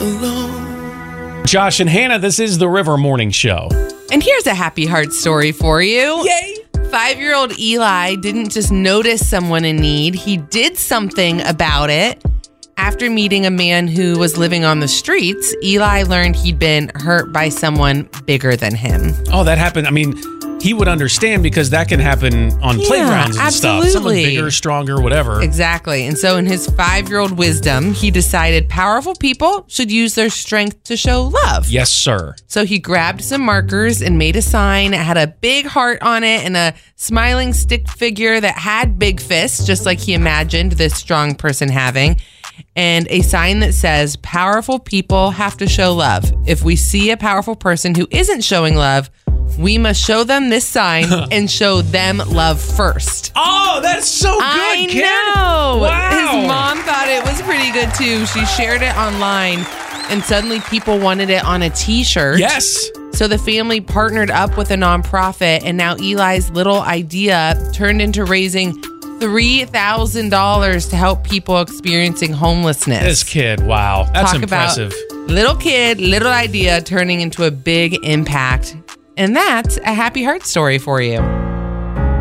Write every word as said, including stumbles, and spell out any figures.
alone. Josh and Hannah, this is the River Morning Show. And here's a happy heart story for you. Yay! Five-year-old Eli didn't just notice someone in need. He did something about it. After meeting a man who was living on the streets, Eli learned he'd been hurt by someone bigger than him. Oh, that happened. I mean, he would understand because that can happen on Yeah, playgrounds and absolutely. stuff. Someone bigger, stronger, whatever. Exactly. And so in his five-year-old wisdom, he decided powerful people should use their strength to show love. Yes, sir. So he grabbed some markers and made a sign. It had a big heart on it and a smiling stick figure that had big fists, just like he imagined this strong person having. And a sign that says, powerful people have to show love. If we see a powerful person who isn't showing love, we must show them this sign and show them love first. Oh, that's so good, I kid. know. Wow. His mom thought it was pretty good too. She shared it online and suddenly people wanted it on a t-shirt. Yes. So the family partnered up with a nonprofit and now Eli's little idea turned into raising three thousand dollars to help people experiencing homelessness. This kid, wow. That's Talk impressive. About little kid, little idea turning into a big impact. And that's a happy heart story for you.